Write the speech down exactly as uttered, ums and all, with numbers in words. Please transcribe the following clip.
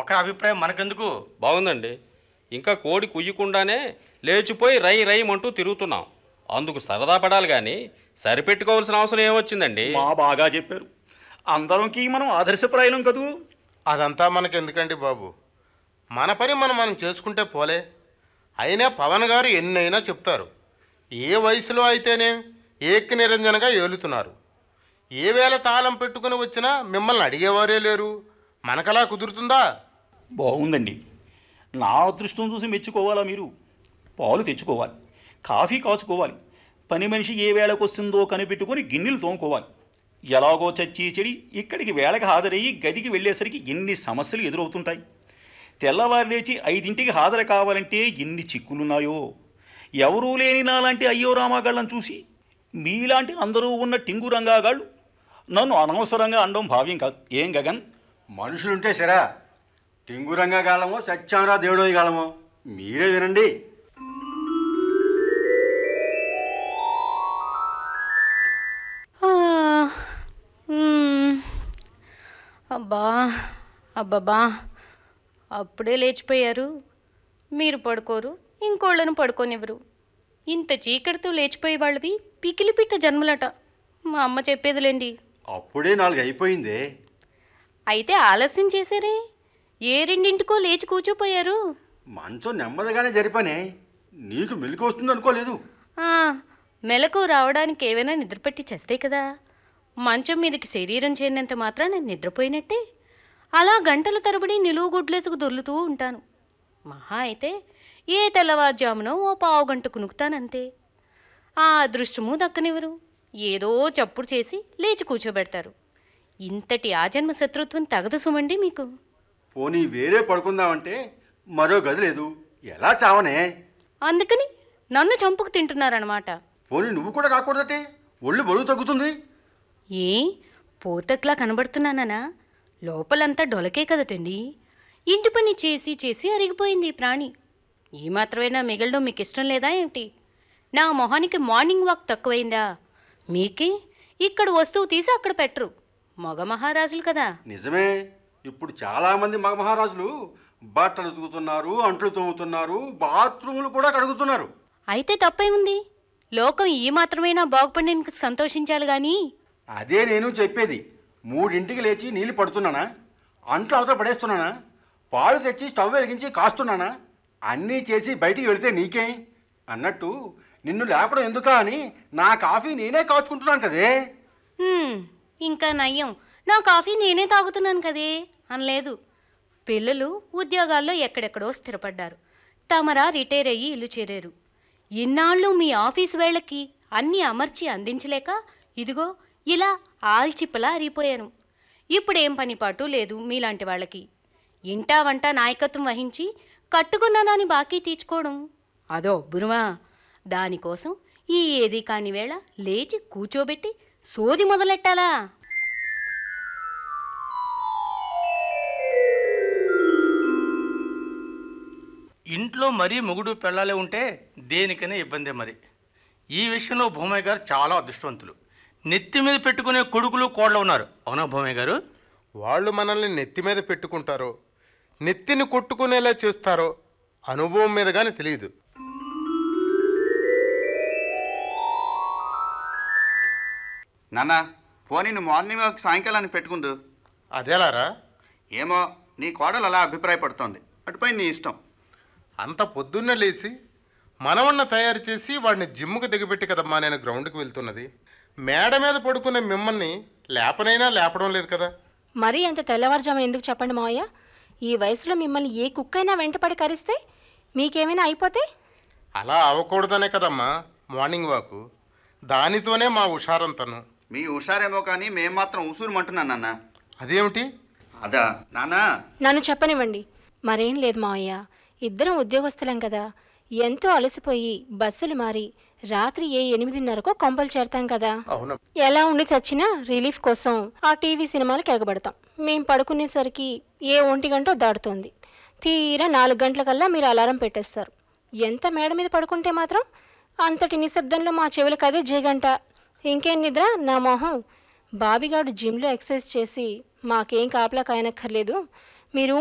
ఒకరి అభిప్రాయం మనకెందుకు? బాగుందండి. ఇంకా కోడి కుయ్యకుండానే లేచిపోయి రై రైమంటూ తిరుగుతున్నాం. అందుకు సరదా పడాలి కానీ సరిపెట్టుకోవాల్సిన అవసరం ఏమొచ్చిందండి? మా బాగా చెప్పారు. అందరంకి మనం ఆదర్శప్రాయం కదూ. అదంతా మనకెందుకండి బాబు, మన పని మనం మనం చేసుకుంటే పోలే. అయినా పవన్ గారు ఎన్నైనా చెప్తారు. ఏ వయసులో అయితేనే ఏక్కి నిరంజనగా ఏలుతున్నారు. ఏ వేళ తాళం పెట్టుకుని వచ్చినా మిమ్మల్ని అడిగేవారే లేరు. మనకలా కుదురుతుందా? బాగుందండి. నా అదృష్టం చూసి మెచ్చుకోవాలా మీరు? పాలు తెచ్చుకోవాలి, కాఫీ కాచుకోవాలి, పని మనిషి ఏ వేళకు వస్తుందో కనిపెట్టుకొని గిన్నెలు తోముకోవాలి. ఎలాగో చచ్చి చెడి ఇక్కడికి వేళకి హాజరయ్యి గదికి వెళ్ళేసరికి ఎన్ని సమస్యలు ఎదురవుతుంటాయి. తెల్లవారు లేచి ఐదింటికి హాజరు కావాలంటే ఎన్ని చిక్కులున్నాయో. ఎవరూ లేని నాలాంటి అయ్యో రామాగాళ్ళని చూసి మీలాంటి అందరూ ఉన్న టింగు రంగాగాళ్ళు నన్ను అనవసరంగా అనడం భావ్యం కాదు. ఏం గగన్? మనుషులుంటే సరే, టింగురంగా గాలమో సత్యామరా దేవుడోయి గాలమో మీరే వినండి. అబ్బా అబ్బబ్బా, అప్పుడే లేచిపోయారు. మీరు పడుకోరు, ఇంకోళ్ళను పడుకోనివ్వరు. ఇంత చీకటితో లేచిపోయే వాళ్ళవి పికిలి పిట్ట జన్మలట. మా అమ్మ చెప్పేదిలేండి. అప్పుడే నాలుగు అయిపోయిందే. అయితే ఆలస్యం చేశారే? ఏ రెండింటికో లేచి కూర్చోపోయారు? మంచం నెమ్మదిగానే జరిపానే, నీకు మెలకు వస్తుంది అనుకోలేదు. మెలకు రావడానికి ఏవైనా నిద్రపట్టి చేస్తే కదా. మంచం మీదకి శరీరం చేరినంత మాత్రాన నిద్రపోయినట్టే. అలా గంటల తరబడి నిలువు గుడ్లేసుకు దొర్లుతూ ఉంటాను. మహా అయితే ఏ తెల్లవారుజామునో ఓ పావు గంట కునుకుతానంతే. ఆ అదృష్టము దక్కనివ్వరు. ఏదో చప్పుడు చేసి లేచి కూర్చోబెడతారు. ఇంతటి ఆజన్మ శత్రుత్వం తగదు సుమండి మీకు. పోనీ వేరే పడుకుందామంటే మరో గది లేదు, ఎలా చావనే? అందుకని నన్ను చంపుకు తింటున్నారన్నమాట. పోనీ నువ్వు కూడా రాకూడదటే, ఒళ్ళు బరువు తగ్గుతుంది. ఏ పోతక్లా కనబడుతున్నానా? లోపలంతా డొలకే కదటండి. ఇంటి పని చేసి చేసి అరిగిపోయింది ఈ ప్రాణి. ఈ మాత్రమేనా మిగలడం మీకు ఇష్టం లేదా ఏమిటి? నా మొహానికి మార్నింగ్ వాక్ తక్కువైందా? మీకే ఇక్కడ వస్తువు తీసి అక్కడ పెట్టరు. మగ మహారాజులు కదా. నిజమే, ఇప్పుడు చాలామంది మగ మహారాజులు బట్టలు ఉతుకుతున్నారు, అంట్లు తోముతున్నారు, బాత్రూములు కూడా కడుగుతున్నారు. అయితే తప్పేముంది? లోకం ఈ మాత్రమేనా బాగుపడడానికి సంతోషించాలి కానీ. అదే నేను చెప్పేది. మూడింటికి లేచి నీళ్ళు పడుతున్నానా? అంట్లు అవతల పడేస్తున్నానా? పాలు తెచ్చి స్టవ్ వెలిగించి కాస్తున్నానా? అన్నీ చేసి బయటికి వెళితే నీకే అన్నట్టు నిన్ను లేపడం ఎందుకా అని నా కాఫీ నేనే కాచుకుంటున్నాను కదే. ఇంకా నయ్యం, నా కాఫీ నేనే తాగుతున్నాను కదే అనలేదు. పిల్లలు ఉద్యోగాల్లో ఎక్కడెక్కడో స్థిరపడ్డారు. తమరా రిటైర్ అయ్యి ఇల్లు చేరారు. ఇన్నాళ్ళు మీ ఆఫీస్ వేళకి అన్నీ అమర్చి అందించలేక ఇదిగో ఇలా ఆల్చిప్పలా అరిగిపోయాను. ఇప్పుడేం పనిపాటు లేదు మీలాంటి వాళ్ళకి. ఇంటా వంట నాయకత్వం వహించి కట్టుకున్న దాని బాకీ తీర్చుకోవడం అదో బురువా. దానికోసం ఈ ఏది కాని వేళ లేచి కూర్చోబెట్టి సోది మొదలెట్టాలా? ఇంట్లో మరీ మొగుడు పెళ్ళాలే ఉంటే దేనికైనా ఇబ్బందే. మరి ఈ విషయంలో భూమయ్య గారు చాలా అదృష్టవంతులు. నెత్తి మీద పెట్టుకునే కొడుకులు కోడలు ఉన్నారు. అవునా భూమయ్య గారు? వాళ్ళు మనల్ని నెత్తి మీద పెట్టుకుంటారో నెత్తిని కొట్టుకునేలా చేస్తారో అనుభవం మీద కానీ తెలియదు. నాన్న, పోనీ నువ్వు మార్నింగ్ వాక్ సాయంకాలానికి పెట్టుకుందు. అదేలారా? ఏమో, నీ కోడలు అలా అభిప్రాయపడుతోంది. అటుపై నీ ఇష్టం. అంత పొద్దున్నే లేచి మనవన్న తయారు చేసి వాడిని జిమ్ముకు దిగబెట్టి కదమ్మా నేను గ్రౌండ్కి వెళ్తున్నది. మేడ మీద పడుకునే మిమ్మల్ని లేపనైనా లేపడం లేదు కదా. మరీ అంత తెల్లవారుజామున ఎందుకు చెప్పండి మావయ్య? ఈ వయసులో మిమ్మల్ని ఏ కుక్కైనా వెంటపడి కరిస్తే మీకేమైనా అయిపోతే? అలా అవ్వకూడదనే కదమ్మా మార్నింగ్ వాకు. దానితోనే మా హుషారంతను. మీ హుషారేమో కానీ మేము మాత్రం ఉసూరుమంటున్నాను నాన్న. అదేమిటి? అదా నాన్న, నన్ను చెప్పనివ్వండి. మరేం లేదు మావయ్య, ఇద్దరం ఉద్యోగస్తులం కదా. ఎంతో అలసిపోయి బస్సులు మారి రాత్రి ఏ ఎనిమిదిన్నరకో కొంపలు చేరతాం కదా. అవును. ఎలా ఉండి చచ్చినా రిలీఫ్ కోసం ఆ టీవీ సినిమాలకు ఎగబడతాం. మేం పడుకునేసరికి ఏ ఒంటి గంటో దాడుతోంది. తీరా నాలుగు గంటలకల్లా మీరు అలారం పెట్టేస్తారు. ఎంత మేడ మీద పడుకుంటే మాత్రం అంతటి నిశ్శబ్దంలో మా చెవులకు అదే జేగంట. ఇంకేం నిద్ర నా మొహం. బాబిగాడు జిమ్లో ఎక్సర్సైజ్ చేసి మాకేం కాపలా కాయనక్కర్లేదు, మీరు